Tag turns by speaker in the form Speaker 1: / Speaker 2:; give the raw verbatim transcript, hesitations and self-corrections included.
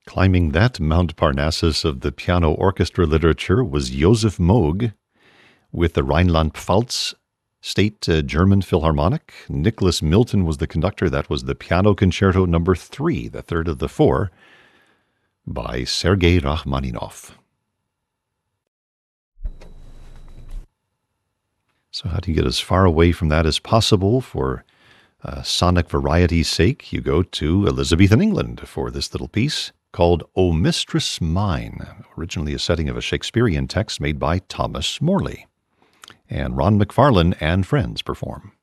Speaker 1: Climbing that Mount Parnassus of the piano orchestra literature was Josef Moog with the Rhineland-Pfalz State uh, German Philharmonic. Nicholas Milton was the conductor. That was the Piano Concerto number three, the third of the four, by Sergei Rachmaninoff. So how do you get as far away from that as possible for uh, sonic variety's sake? You go to Elizabethan England for this little piece called O Mistress Mine, originally a setting of a Shakespearean text made by Thomas Morley. And Ron McFarlane and friends perform.